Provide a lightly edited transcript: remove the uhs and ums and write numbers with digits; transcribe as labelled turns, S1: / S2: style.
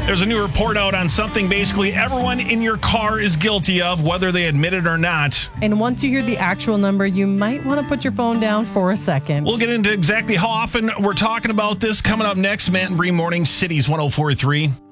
S1: There's a new report out on something basically everyone in your car is guilty of, whether they admit it or not.
S2: And once you hear the actual number, you might want to put your phone down for a second.
S1: We'll get into exactly how often we're talking about this coming up next. Matt and Bree Morning, Cities 104.3.